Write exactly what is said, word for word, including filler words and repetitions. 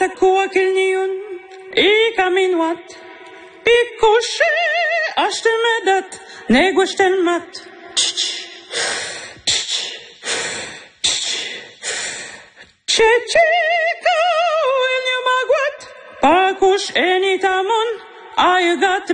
такова килниюн и каминуат. Пикуше, аште медат, него штен мат. Чечека, ильню магуат, пакуш эни тамон, айгат